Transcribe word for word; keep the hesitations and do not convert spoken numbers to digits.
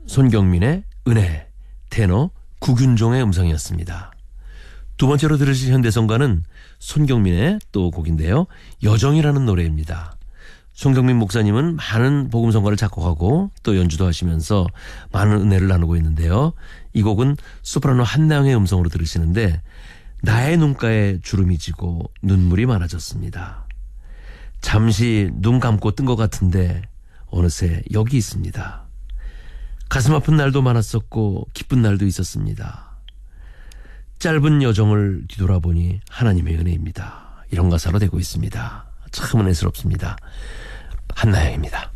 손경민의 은혜, 테너 구균종의 음성이었습니다. 두 번째로 들으실 현대성가는 손경민의 또 곡인데요. 여정이라는 노래입니다. 손경민 목사님은 많은 복음성가를 작곡하고 또 연주도 하시면서 많은 은혜를 나누고 있는데요. 이 곡은 소프라노 한나영의 음성으로 들으시는데 나의 눈가에 주름이 지고 눈물이 많아졌습니다. 잠시 눈 감고 뜬 것 같은데 어느새 여기 있습니다. 가슴 아픈 날도 많았었고 기쁜 날도 있었습니다. 짧은 여정을 뒤돌아보니 하나님의 은혜입니다. 이런 가사로 되고 있습니다. 참 은혜스럽습니다. 한나영입니다.